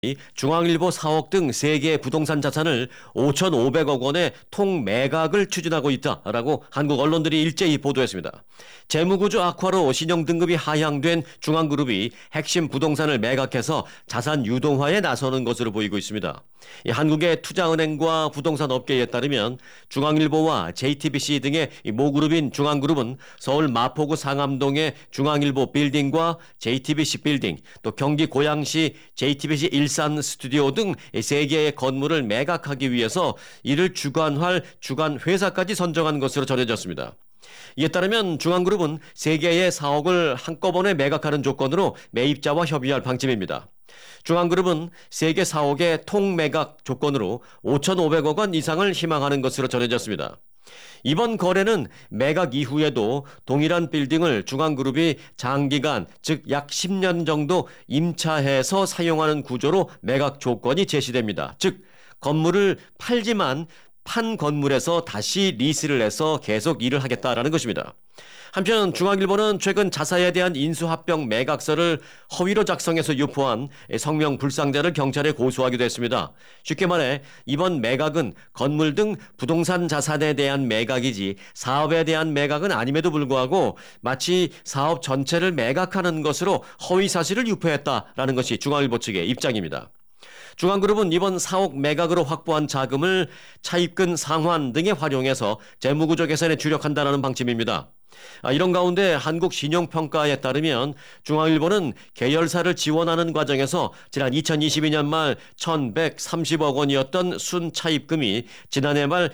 중앙일보 사옥 등 3개의 부동산 자산을 5,500억 원의 통매각을 추진하고 있다라고 한국 언론들이 일제히 보도했습니다. 재무구조 악화로 신용등급이 하향된 중앙그룹이 핵심 부동산을 매각해서 자산 유동화에 나서는 것으로 보이고 있습니다. 한국의 투자은행과 부동산 업계에 따르면 중앙일보와 JTBC 등의 모그룹인 중앙그룹은 서울 마포구 상암동의 중앙일보 빌딩과 JTBC 빌딩, 또 경기 고양시 JTBC 일산 스튜디오 등 3개의 건물을 매각하기 위해서 이를 주관할 주관회사까지 선정한 것으로 전해졌습니다. 이에 따르면 중앙그룹은 3개의 사옥을 한꺼번에 매각하는 조건으로 매입자와 협의할 방침입니다. 중앙그룹은 3개 사옥의 통매각 조건으로 5,500억 원 이상을 희망하는 것으로 전해졌습니다. 이번 거래는 매각 이후에도 동일한 빌딩을 중앙그룹이 장기간, 즉 약 10년 정도 임차해서 사용하는 구조로 매각 조건이 제시됩니다. 즉 건물을 팔지만 판 건물에서 다시 리스를 해서 계속 일을 하겠다라는 것입니다. 한편 중앙일보는 최근 자사에 대한 인수합병 매각서를 허위로 작성해서 유포한 성명 불상자를 경찰에 고소하기도 했습니다. 쉽게 말해 이번 매각은 건물 등 부동산 자산에 대한 매각이지 사업에 대한 매각은 아님에도 불구하고 마치 사업 전체를 매각하는 것으로 허위 사실을 유포했다라는 것이 중앙일보 측의 입장입니다. 중앙그룹은 이번 사옥 매각으로 확보한 자금을 차입금 상환 등에 활용해서 재무구조 개선에 주력한다는 방침입니다. 이런 가운데 한국신용평가에 따르면 중앙일보는 계열사를 지원하는 과정에서 지난 2022년 말 1,130억 원이었던 순차입금이 지난해 말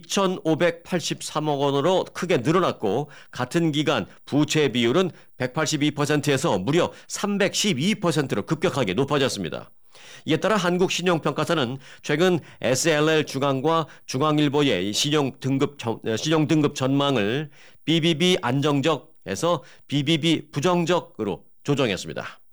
2,583억 원으로 크게 늘어났고 같은 기간 부채 비율은 182%에서 무려 312%로 급격하게 높아졌습니다. 이에 따라 한국신용평가사는 최근 SLL 중앙과 중앙일보의 신용등급 전망을 BBB 안정적에서 BBB 부정적으로 조정했습니다.